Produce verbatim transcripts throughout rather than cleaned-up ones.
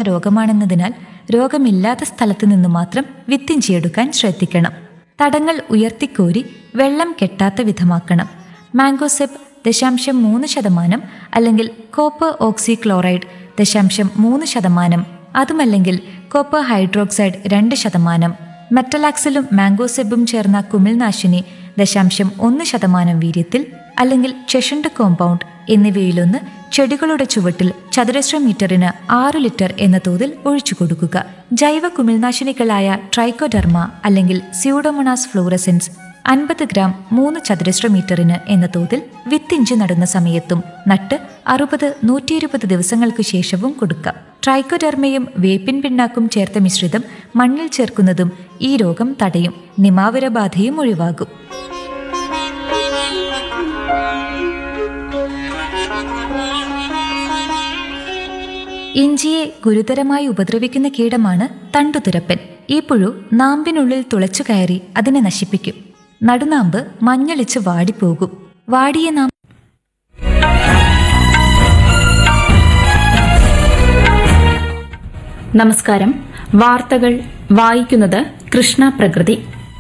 രോഗമാണെന്നതിനാൽ രോഗമില്ലാത്ത സ്ഥലത്തു നിന്ന് മാത്രം വിത്തിഞ്ചിയെടുക്കാൻ ശ്രദ്ധിക്കണം. തടങ്ങൾ ഉയർത്തിക്കോരി വെള്ളം കെട്ടാത്ത വിധമാക്കണം. മാംഗോസെബ് ദശാംശം മൂന്ന് ശതമാനം അല്ലെങ്കിൽ കോപ്പർ ഓക്സി ക്ലോറൈഡ് ദശാംശം മൂന്ന് ശതമാനം, അതുമല്ലെങ്കിൽ കോപ്പർ ഹൈഡ്രോക്സൈഡ് രണ്ട് ശതമാനം, മെറ്റലാക്സിലും മാംഗോസെബും ചേർന്ന കുമിൾനാശിനി ദശാംശം ഒന്ന് ശതമാനം വീര്യത്തിൽ അല്ലെങ്കിൽ ചെഷണ്ട് കോമ്പൗണ്ട് എന്നിവയിലൊന്ന് ചെടികളുടെ ചുവട്ടിൽ ചതുരശ്ര മീറ്ററിന് ആറു ലിറ്റർ എന്ന തോതിൽ ഒഴിച്ചു കൊടുക്കുക. ജൈവ കുമിൾനാശിനികളായ ട്രൈക്കോഡെർമ അല്ലെങ്കിൽ സ്യൂഡോമോണാസ് ഫ്ലൂറസെൻസ് അൻപത് ഗ്രാം മൂന്ന് ചതുരശ്ര മീറ്ററിന് എന്ന തോതിൽ വിത്തിഞ്ചി നടുന്ന സമയത്തും നട്ട് അറുപത് നൂറ്റി ഇരുപത് ദിവസങ്ങൾക്ക് ശേഷവും കൊടുക്കാം. ട്രൈക്കോഡെർമയും വേപ്പിൻ പിണ്ണാക്കും ചേർത്ത മിശ്രിതം മണ്ണിൽ ചേർക്കുന്നതും ഈ രോഗം തടയും. നിമാവിരബാധയും ഒഴിവാകും. ഇഞ്ചിയെ ഗുരുതരമായി ഉപദ്രവിക്കുന്ന കീടമാണ് തണ്ടുതുരപ്പൻ. ഈ പുഴു നാമ്പിനുള്ളിൽ തുളച്ചു കയറി അതിനെ നശിപ്പിക്കും. നടുനാമ്പ് മഞ്ഞളിച്ച് വാടിപ്പോകും. വാടിയ നാം നമസ്കാരം. വാർത്തകൾ വായിക്കുന്നത് കൃഷ്ണ പ്രകൃതി.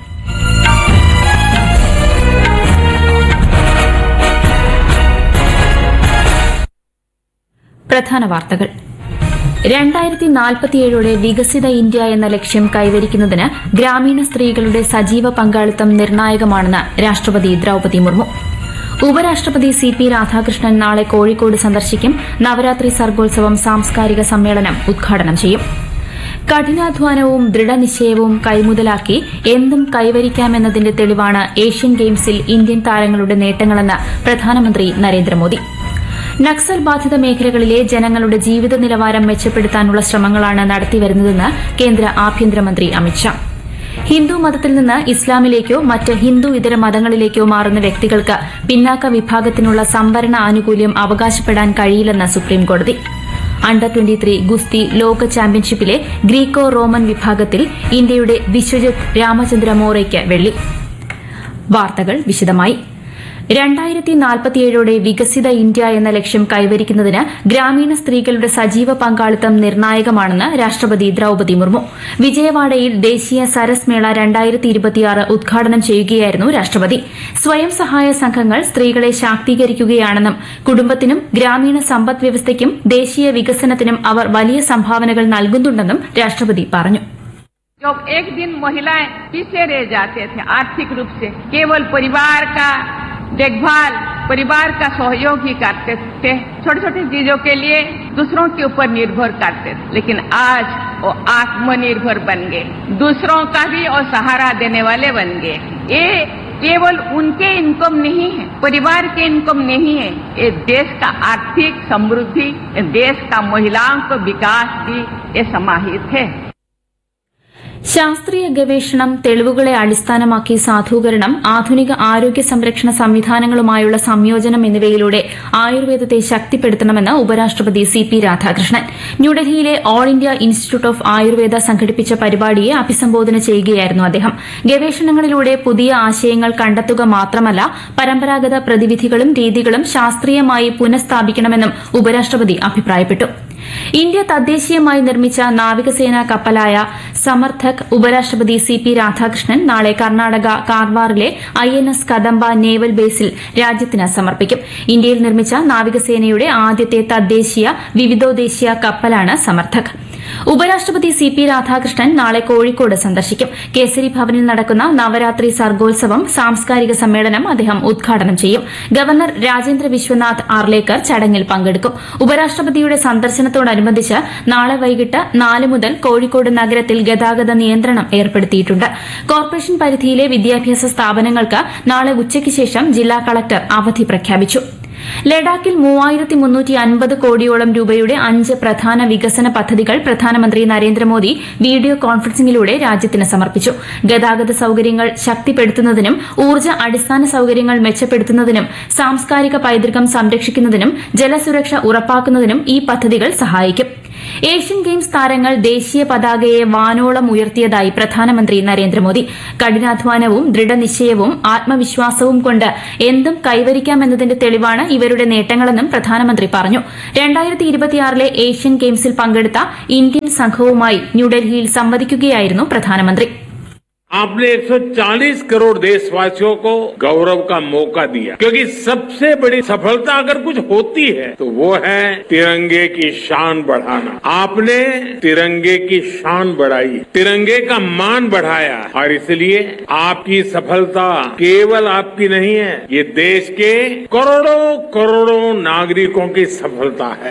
പ്രധാന വാർത്തകൾ. രണ്ടായിരത്തി നാൽപ്പത്തിയേഴോടെ വികസിത ഇന്ത്യ എന്ന ലക്ഷ്യം കൈവരിക്കുന്നതിന് ഗ്രാമീണ സ്ത്രീകളുടെ സജീവ പങ്കാളിത്തം നിർണായകമാണെന്ന് രാഷ്ട്രപതി ദ്രൌപദി മുർമു. ഉപരാഷ്ട്രപതി സി പി രാധാകൃഷ്ണൻ നാളെ കോഴിക്കോട് സന്ദർശിക്കും. നവരാത്രി സർഗോത്സവം സാംസ്കാരിക സമ്മേളനം ഉദ്ഘാടനം ചെയ്യും. കഠിനാധ്വാനവും ദൃഢനിശ്ചയവും കൈമുതലാക്കി എന്തും കൈവരിക്കാമെന്നതിന്റെ തെളിവാണ് ഏഷ്യൻ ഗെയിംസിൽ ഇന്ത്യൻ താരങ്ങളുടെ നേട്ടങ്ങളെന്ന് പ്രധാനമന്ത്രി നരേന്ദ്രമോദി. നക്സൽ ബാധിത മേഖലകളിലെ ജനങ്ങളുടെ ജീവിത നിലവാരം മെച്ചപ്പെടുത്താനുള്ള ശ്രമങ്ങളാണ് നടത്തിവരുന്നതെന്ന് കേന്ദ്ര ആഭ്യന്തരമന്ത്രി അമിത്ഷാ. ഹിന്ദു മതത്തിൽ നിന്ന് ഇസ്ലാമിലേക്കോ മറ്റ് ഹിന്ദു ഇതര മതങ്ങളിലേക്കോ മാറുന്ന വ്യക്തികൾക്ക് പിന്നാക്ക വിഭാഗത്തിനുള്ള സംവരണ ആനുകൂല്യം അവകാശപ്പെടാൻ കഴിയില്ലെന്ന് സുപ്രീംകോടതി. അണ്ടർ ട്വന്റി ഗുസ്തി ലോക ചാമ്പ്യൻഷിപ്പിലെ ഗ്രീക്കോ റോമൻ വിഭാഗത്തിൽ ഇന്ത്യയുടെ വിശ്വജിത് രാമചന്ദ്ര മോറയ്ക്ക് വെള്ളി. വാർത്തകൾ വിശദമായി. രണ്ടായിരത്തി നാൽപ്പത്തിയേഴോടെ വികസിത ഇന്ത്യ എന്ന ലക്ഷ്യം കൈവരിക്കുന്നതിന് ഗ്രാമീണ സ്ത്രീകളുടെ സജീവ പങ്കാളിത്തം നിർണായകമാണെന്ന് രാഷ്ട്രപതി ദ്രൌപദി മുർമു. വിജയവാഡയിൽ ദേശീയ സരസ് മേള രണ്ടായിരത്തി ഇരുപത്തിയാറ് ഉദ്ഘാടനം ചെയ്യുകയായിരുന്നു രാഷ്ട്രപതി. സ്വയം സഹായ സംഘങ്ങൾ സ്ത്രീകളെ ശാക്തീകരിക്കുകയാണെന്നും കുടുംബത്തിനും ഗ്രാമീണ സമ്പദ് വ്യവസ്ഥയ്ക്കും ദേശീയ വികസനത്തിനും അവർ വലിയ സംഭാവനകൾ നൽകുന്നുണ്ടെന്നും രാഷ്ട്രപതി പറഞ്ഞു. जब एक दिन महिलाएं पीछे रह जाते थे आर्थिक रूप से, केवल परिवार का देखभाल, परिवार का सहयोग ही करते थे, छोटी छोटी चीजों के लिए दूसरों के ऊपर निर्भर करते थे, लेकिन आज वो आत्मनिर्भर बन गए, दूसरों का भी और सहारा देने वाले बन गए. ये केवल उनके इनकम नहीं है, परिवार के इनकम नहीं है, ये देश का आर्थिक समृद्धि, देश का महिलाओं का विकास भी ये समाहित है. ശാസ്ത്രീയ ഗവേഷണം, തെളിവുകളെ അടിസ്ഥാനമാക്കി സാധൂകരണം, ആധുനിക ആരോഗ്യ സംരക്ഷണ സംവിധാനങ്ങളുമായുള്ള സംയോജനം എന്നിവയിലൂടെ ആയുർവേദത്തെ ശക്തിപ്പെടുത്തണമെന്ന് ഉപരാഷ്ട്രപതി സി പി രാധാകൃഷ്ണൻ. ന്യൂഡൽഹിയിലെ all India institute of Ayurveda സംഘടിപ്പിച്ച പരിപാടിയെ അഭിസംബോധന ചെയ്യുകയായിരുന്നു അദ്ദേഹം. ഗവേഷണങ്ങളിലൂടെ പുതിയ ആശയങ്ങൾ കണ്ടെത്തുക മാത്രമല്ല, പരമ്പരാഗത പ്രതിവിധികളും രീതികളും ശാസ്ത്രീയമായി പുനഃസ്ഥാപിക്കണമെന്നും ഉപരാഷ്ട്രപതി അഭിപ്രായപ്പെട്ടു. ഇന്ത്യ തദ്ദേശീയമായി നിർമ്മിച്ച നാവികസേനാ കപ്പലായ സമർത്ഥക് ഉപരാഷ്ട്രപതി സി പി രാധാകൃഷ്ണൻ നാളെ Karnataka കാർവാറിലെ I N S Kadamba naval ബേസിൽ രാജ്യത്തിന് സമർപ്പിക്കും. ഇന്ത്യയിൽ നിർമ്മിച്ച നാവികസേനയുടെ ആദ്യത്തെ തദ്ദേശീയ വിവിധോദ്ദേശീയ കപ്പലാണ് സമർത്ഥക്. ഉപരാഷ്ട്രപതി സി പി രാധാകൃഷ്ണൻ നാളെ കോഴിക്കോട് സന്ദർശിക്കും. കേസരി ഭവനിൽ നടക്കുന്ന നവരാത്രി സർഗോത്സവം സാംസ്കാരിക സമ്മേളനം അദ്ദേഹം ഉദ്ഘാടനം ചെയ്യും. ഗവർണർ രാജേന്ദ്ര വിശ്വനാഥ് ആർലേക്കർ ചടങ്ങിൽ പങ്കെടുക്കും. ഉപരാഷ്ട്രപതിയുടെ സന്ദർശനത്തോടനുബന്ധിച്ച് നാളെ വൈകിട്ട് നാല് മുതൽ കോഴിക്കോട് നഗരത്തിൽ ഗതാഗത നിയന്ത്രണം ഏർപ്പെടുത്തിയിട്ടുണ്ട്. കോർപ്പറേഷൻ പരിധിയിലെ വിദ്യാഭ്യാസ സ്ഥാപനങ്ങൾക്ക് നാളെ ഉച്ചയ്ക്ക് ശേഷം ജില്ലാ കളക്ടർ അവധി പ്രഖ്യാപിച്ചു. ലഡാക്കിൽ മൂവായിരത്തി മുന്നൂറ്റി അൻപത് കോടിയോളം രൂപയുടെ അഞ്ച് പ്രധാന വികസന പദ്ധതികൾ പ്രധാനമന്ത്രി നരേന്ദ്രമോദി വീഡിയോ കോൺഫറൻസിംഗിലൂടെ രാജ്യത്തിന് സമർപ്പിച്ചു. ഗതാഗത സൌകര്യങ്ങൾ ശക്തിപ്പെടുത്തുന്നതിനും ഊർജ്ജ അടിസ്ഥാന സൌകര്യങ്ങൾ മെച്ചപ്പെടുത്തുന്നതിനും സാംസ്കാരിക പൈതൃകം സംരക്ഷിക്കുന്നതിനും ജലസുരക്ഷ ഉറപ്പാക്കുന്നതിനും ഈ പദ്ധതികൾ സഹായിക്കും. ഏഷ്യൻ ഗെയിംസ് താരങ്ങൾ ദേശീയ പതാകയെ വാനോളം ഉയർത്തിയതായി പ്രധാനമന്ത്രി നരേന്ദ്രമോദി. കഠിനാധ്വാനവും ദൃഢനിശ്ചയവും ആത്മവിശ്വാസവും കൊണ്ട് എന്തും കൈവരിക്കാമെന്നതിന്റെ തെളിവാണ് ഇവരുടെ നേട്ടങ്ങളെന്നും പ്രധാനമന്ത്രി പറഞ്ഞു. രണ്ടായിരത്തി ഇരുപത്തിയാറിലെ ഏഷ്യൻ ഗെയിംസിൽ പങ്കെടുത്ത ഇന്ത്യൻ സംഘവുമായി ന്യൂഡൽഹിയിൽ സംവദിക്കുകയായിരുന്നു പ്രധാനമന്ത്രി. आपने एक सौ चालीस करोड़ देशवासियों को गौरव का मौका दिया, क्योंकि सबसे बड़ी सफलता अगर कुछ होती है तो वो है तिरंगे की शान बढ़ाना. आपने तिरंगे की शान बढ़ाई, तिरंगे का मान बढ़ाया, और इसलिए आपकी सफलता केवल आपकी नहीं है, ये देश के करोड़ों करोड़ों नागरिकों की सफलता है.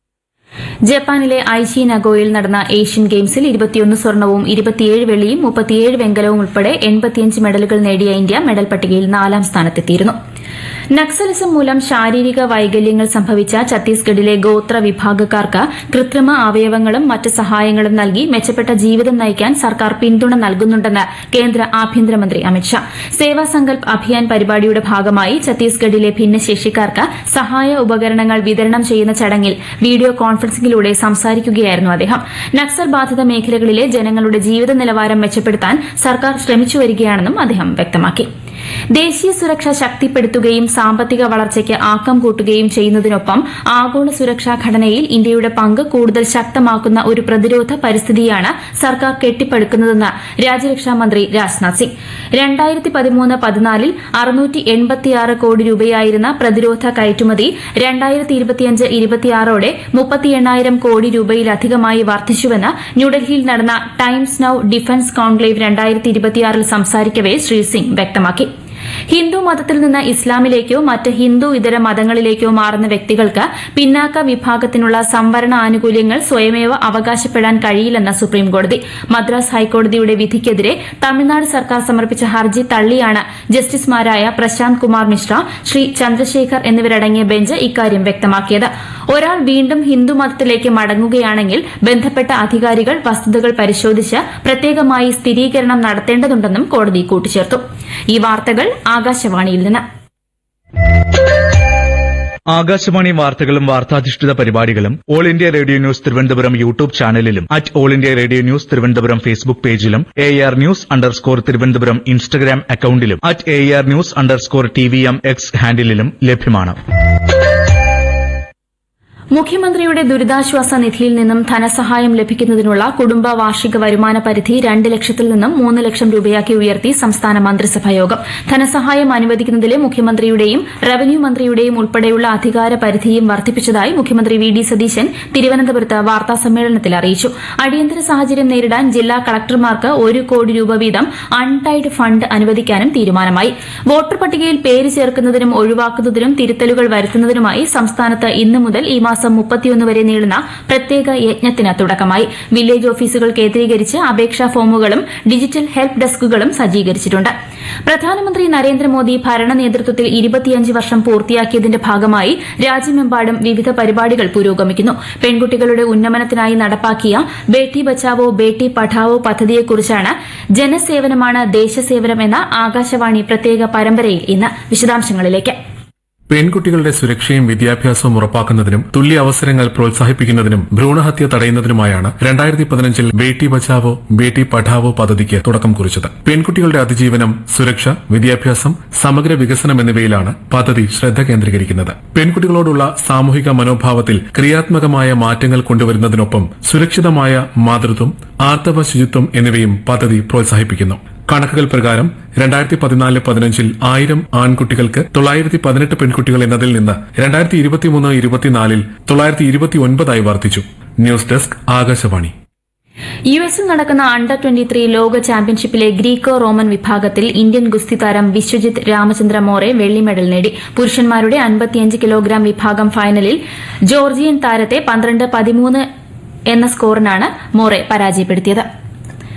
ജപ്പാനിലെ ഐച്ചി നഗോയിൽ നടന്ന ഏഷ്യൻ ഗെയിംസിൽ ഇരുപത്തിയൊന്ന് സ്വർണവും ഇരുപത്തിയേഴ് വെള്ളിയും മുപ്പത്തിയേഴ് വെങ്കലവും ഉൾപ്പെടെ എൺപത്തിയഞ്ച് മെഡലുകൾ നേടിയ ഇന്ത്യ മെഡൽ പട്ടികയിൽ നാലാം സ്ഥാനത്തെത്തിയിരുന്നു. നക്സലിസം മൂലം ശാരീരിക വൈകല്യങ്ങൾ സംഭവിച്ച ഛത്തീസ്ഗഡിലെ ഗോത്ര വിഭാഗക്കാർക്ക് കൃത്രിമ അവയവങ്ങളും മറ്റ് സഹായങ്ങളും നൽകി മെച്ചപ്പെട്ട ജീവിതം നയിക്കാൻ സർക്കാർ പിന്തുണ നൽകുന്നുണ്ടെന്ന് കേന്ദ്ര ആഭ്യന്തരമന്ത്രി അമിത്ഷാ. സേവാ സങ്കൽപ് അഭിയാൻ പരിപാടിയുടെ ഭാഗമായി ഛത്തീസ്ഗഡിലെ ഭിന്നശേഷിക്കാർക്ക് സഹായ ഉപകരണങ്ങൾ വിതരണം ചെയ്യുന്ന ചടങ്ങിൽ വീഡിയോ കോൺഫറൻസിംഗിലൂടെ സംസാരിക്കുകയായിരുന്നു അദ്ദേഹം. നക്സൽ ബാധിത മേഖലകളിലെ ജനങ്ങളുടെ ജീവിത നിലവാരം മെച്ചപ്പെടുത്താൻ സർക്കാർ ശ്രമിച്ചുവരികയാണെന്നും അദ്ദേഹം വ്യക്തമാക്കി. ദേശീയ സുരക്ഷ ശക്തിപ്പെടുത്തുകയും സാമ്പത്തിക വളർച്ചയ്ക്ക് ആക്കം കൂട്ടുകയും ചെയ്യുന്നതിനൊപ്പം ആഗോള സുരക്ഷാ ഘടനയിൽ ഇന്ത്യയുടെ പങ്ക് കൂടുതൽ ശക്തമാക്കുന്ന ഒരു പ്രതിരോധ പരിസ്ഥിതിയാണ് സർക്കാർ കെട്ടിപ്പടുക്കുന്നതെന്ന് രാജ്യരക്ഷാമന്ത്രി രാജ്നാഥ് സിംഗ്. രണ്ടായിരത്തി പതിമൂന്ന് പതിനാലിൽ അറുന്നൂറ്റി എൺപത്തിയാറ് കോടി രൂപയായിരുന്ന പ്രതിരോധ കയറ്റുമതി രണ്ടായിരത്തി ഇരുപത്തിയഞ്ച് ഇരുപത്തിയാറോടെ മുപ്പത്തി എണ്ണായിരം കോടി രൂപയിലധികമായി വർദ്ധിച്ചുവെന്ന് ന്യൂഡൽഹിയിൽ നടന്ന ടൈംസ് നൌ ഡിഫൻസ് കോൺക്ലേവ് രണ്ടായിരത്തി ഇരുപത്തിയാറിൽ സംസാരിക്കവെ ശ്രീ സിംഗ് വ്യക്തമാക്കി. ഹിന്ദു മതത്തിൽ നിന്ന് ഇസ്ലാമിലേക്കോ മറ്റ് ഹിന്ദു ഇതര മതങ്ങളിലേക്കോ മാറുന്ന വ്യക്തികൾക്ക് പിന്നാക്ക വിഭാഗത്തിനുള്ള സംവരണ ആനുകൂല്യങ്ങൾ സ്വയമേവ അവകാശപ്പെടാൻ കഴിയില്ലെന്ന് സുപ്രീംകോടതി. മദ്രാസ് ഹൈക്കോടതിയുടെ വിധിക്കെതിരെ തമിഴ്നാട് സർക്കാർ സമർപ്പിച്ച ഹർജി തള്ളിയാണ് ജസ്റ്റിസുമാരായ പ്രശാന്ത് കുമാർ മിശ്ര, ശ്രീ ചന്ദ്രശേഖർ എന്നിവരടങ്ങിയ ബെഞ്ച് ഇക്കാര്യം വ്യക്തമാക്കിയത്. ഒരാൾ വീണ്ടും ഹിന്ദുമതത്തിലേക്ക് മടങ്ങുകയാണെങ്കിൽ ബന്ധപ്പെട്ട അധികാരികൾ വസ്തുതകൾ പരിശോധിച്ച് പ്രത്യേകമായി സ്ഥിരീകരണം നടത്തേണ്ടതുണ്ടെന്നും കോടതി കൂട്ടിച്ചേർത്തു. ഈ വാർത്തകൾ ആകാശവാണിയിൽ നിന്ന്. ആകാശവാണി വാർത്തകളും വാർത്താധിഷ്ഠിത പരിപാടികളും all India radio news Thiruvananthapuram YouTube ചാനലിലും at all India radio news Thiruvananthapuram Facebook പേജിലും A R news underscore Thiruvananthapuram Instagram അക്കൌണ്ടിലും at A R news underscore T V M X ഹാൻഡിലും ലഭ്യമാണ്. മുഖ്യമന്ത്രിയുടെ ദുരിതാശ്വാസ നിധിയിൽ നിന്നും ധനസഹായം ലഭിക്കുന്നതിനുള്ള കുടുംബ വാർഷിക വരുമാന പരിധി രണ്ട് ലക്ഷത്തിൽ നിന്നും മൂന്ന് ലക്ഷം രൂപയാക്കി ഉയർത്തി സംസ്ഥാന മന്ത്രിസഭായോഗം. ധനസഹായം അനുവദിക്കുന്നതിലെ മുഖ്യമന്ത്രിയുടെയും റവന്യൂ മന്ത്രിയുടെയും ഉൾപ്പെടെയുള്ള അധികാര പരിധിയും വർദ്ധിപ്പിച്ചതായി മുഖ്യമന്ത്രി വി ഡി സതീശൻ തിരുവനന്തപുരത്ത് വാർത്താസമ്മേളനത്തിൽ അറിയിച്ചു. അടിയന്തര സാഹചര്യം നേരിടാൻ ജില്ലാ കളക്ടർമാർക്ക് ഒരു കോടി രൂപ വീതം അൺടൈഡ് ഫണ്ട് അനുവദിക്കാനും തീരുമാനമായി. വോട്ടർ പട്ടികയിൽ പേര് ചേർക്കുന്നതിനും ഒഴിവാക്കുന്നതിനും തിരുത്തലുകൾ വരുത്തുന്നതിനുമായി സംസ്ഥാനത്ത് ഇന്നു മുതൽ ഈ മാസം മുപ്പത്തിയൊന്ന് വരെ നീളുന്ന പ്രത്യേക യജ്ഞത്തിന് തുടക്കമായി. വില്ലേജ് ഓഫീസുകൾ കേന്ദ്രീകരിച്ച് അപേക്ഷാ ഫോമുകളും ഡിജിറ്റൽ ഹെൽപ്പ് ഡെസ്കുകളും സജ്ജീകരിച്ചിട്ടുണ്ട്. പ്രധാനമന്ത്രി നരേന്ദ്രമോദി ഭരണ നേതൃത്വത്തിൽ ഇരുപത്തിയഞ്ച് വർഷം പൂർത്തിയാക്കിയതിന്റെ ഭാഗമായി രാജ്യമെമ്പാടും വിവിധ പരിപാടികൾ പുരോഗമിക്കുന്നു. പെൺകുട്ടികളുടെ ഉന്നമനത്തിനായി നടപ്പാക്കിയ ബേട്ടി ബച്ചാവോ ബേട്ടി പഠാവോ പദ്ധതിയെക്കുറിച്ചാണ് ജനസേവനമാണ് ദേശസേവനം എന്ന ആകാശവാണി പ്രത്യേക പരമ്പരയിൽ ഇന്ന്. വിശദാംശങ്ങളിലേക്ക്. പെൺകുട്ടികളുടെ സുരക്ഷയും വിദ്യാഭ്യാസവും ഉറപ്പാക്കുന്നതിനും തുല്യ അവസരങ്ങൾ പ്രോത്സാഹിപ്പിക്കുന്നതിനും ഭ്രൂണഹത്യ തടയുന്നതിനുമായാണ് രണ്ടായിരത്തി പതിനഞ്ചിൽ ബേട്ടി ബച്ചാവോ ബേട്ടി പഠാവോ പദ്ധതിക്ക് തുടക്കം കുറിച്ചത്. പെൺകുട്ടികളുടെ അതിജീവനം, സുരക്ഷ, വിദ്യാഭ്യാസം, സമഗ്ര വികസനം എന്നിവയിലാണ് പദ്ധതി ശ്രദ്ധ കേന്ദ്രീകരിക്കുന്നത്. പെൺകുട്ടികളോടുള്ള സാമൂഹിക മനോഭാവത്തിൽ ക്രിയാത്മകമായ മാറ്റങ്ങൾ കൊണ്ടുവരുന്നതിനൊപ്പം സുരക്ഷിതമായ മാതൃത്വം, ആർത്തവ ശുചിത്വം എന്നിവയും പദ്ധതി പ്രോത്സാഹിപ്പിക്കുന്നു. കണക്കുകൾ പ്രകാരം രണ്ടായിരത്തി പതിനാല് പതിനഞ്ചിൽ ആയിരം ആൺകുട്ടികൾക്ക് തൊള്ളായിരത്തി പതിനെട്ട് പെൺകുട്ടികൾ എന്നതിൽ നിന്ന് രണ്ടായിരത്തി ഇരുപത്തിമൂന്ന് ഇരുപത്തിനാലിൽ തൊള്ളായിരത്തി ഇരുപത്തിയൊൻപതായി വർദ്ധിച്ചു. News desk Akashvani. യു എസിൽ നടക്കുന്ന അണ്ടർ ട്വന്റി ലോക ചാമ്പ്യൻഷിപ്പിലെ ഗ്രീക്കോ റോമൻ വിഭാഗത്തിൽ ഇന്ത്യൻ ഗുസ്തി താരം വിശ്വജിത്ത് രാമചന്ദ്ര മോറെ വെള്ളി മെഡൽ നേടി. പുരുഷന്മാരുടെ അൻപത്തിയഞ്ച് കിലോഗ്രാം വിഭാഗം ഫൈനലിൽ ജോർജിയൻ താരത്തെ പന്ത്രണ്ട് പതിമൂന്ന് എന്ന സ്കോറിനാണ് മോറെ പരാജയപ്പെടുത്തിയത്.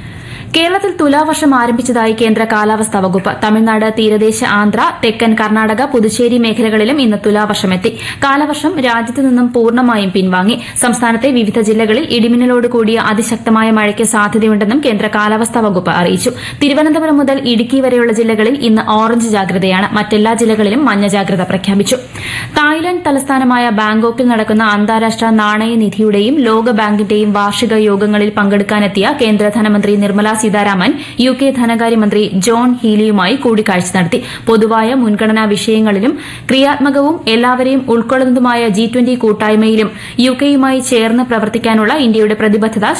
കേരളത്തിൽ തുലാവർഷം ആരംഭിച്ചതായി കേന്ദ്ര കാലാവസ്ഥാ വകുപ്പ്. തമിഴ്നാട്, തീരദേശ ആന്ധ്ര, തെക്കൻ കർണാടക, പുതുച്ചേരി മേഖലകളിലും ഇന്ന് തുലാവർഷമെത്തി. കാലവർഷം രാജ്യത്ത് നിന്നും പൂർണ്ണമായും പിൻവാങ്ങി. സംസ്ഥാനത്തെ വിവിധ ജില്ലകളിൽ ഇടിമിന്നലോട് കൂടിയ അതിശക്തമായ മഴയ്ക്ക് സാധ്യതയുണ്ടെന്നും കേന്ദ്ര കാലാവസ്ഥാ വകുപ്പ് അറിയിച്ചു. തിരുവനന്തപുരം മുതൽ ഇടുക്കി വരെയുള്ള ജില്ലകളിൽ ഇന്ന് ഓറഞ്ച് ജാഗ്രതയാണ്. മറ്റെല്ലാ ജില്ലകളിലും മഞ്ഞ ജാഗ്രത പ്രഖ്യാപിച്ചു. തായ്ലൻഡ് തലസ്ഥാനമായ ബാങ്കോക്കിൽ നടക്കുന്ന അന്താരാഷ്ട്ര നാണയനിധിയുടെയും ലോകബാങ്കിന്റെയും വാർഷിക യോഗങ്ങളിൽ പങ്കെടുക്കാനെത്തിയ കേന്ദ്ര ധനമന്ത്രി നിർമ്മല സീതാരാമൻ യു കെ ധനകാര്യമന്ത്രി ജോൺ ഹീലിയുമായി കൂടിക്കാഴ്ച നടത്തി. പൊതുവായ മുൻഗണനാ വിഷയങ്ങളിലും ക്രിയാത്മകവും എല്ലാവരെയും ഉൾക്കൊള്ളുന്നതുമായ ജി ട്വന്റി കൂട്ടായ്മയിലും യു കെയുമായി ചേർന്ന് പ്രവർത്തിക്കാനുള്ള ഇന്ത്യയുടെ പ്രതിബദ്ധത